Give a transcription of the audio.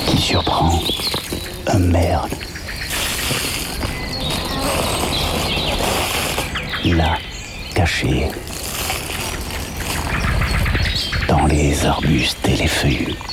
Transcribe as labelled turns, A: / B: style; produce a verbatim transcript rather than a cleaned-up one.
A: qui surprend. Un merde. Là, caché, dans les arbustes et les feuillus.